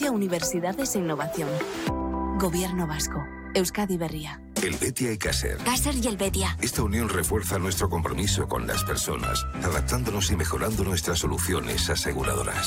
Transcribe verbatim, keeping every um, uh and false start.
Apoya universidades e innovación. Gobierno vasco. Euskadi Berria. Helvetia y Caser. Caser y Helvetia. Esta unión refuerza nuestro compromiso con las personas, adaptándonos y mejorando nuestras soluciones aseguradoras.